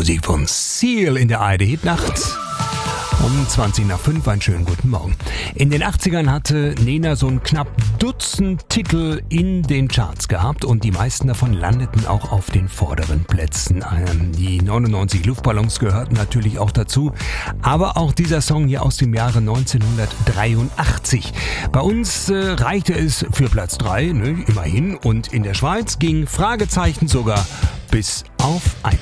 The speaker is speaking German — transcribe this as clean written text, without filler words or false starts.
Musik von Seal in der ARD-Hitnacht. Um 20 nach 5, einen schönen guten Morgen. In den 80ern hatte Nena so ein knapp Dutzend Titel in den Charts gehabt und die meisten davon landeten auch auf den vorderen Plätzen. Die 99 Luftballons gehörten natürlich auch dazu, aber auch dieser Song hier aus dem Jahre 1983. Bei uns reichte es für Platz 3, immerhin, und in der Schweiz ging Fragezeichen sogar bis auf 1.